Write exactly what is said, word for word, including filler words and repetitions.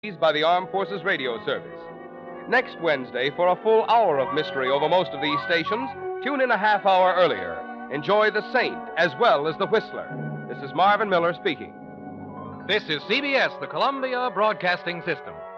by the Armed Forces Radio Service. Next Wednesday, for a full hour of mystery over most of these stations, tune in a half hour earlier. Enjoy The Saint as well as The Whistler. This is Marvin Miller speaking. This is C B S, the Columbia Broadcasting System.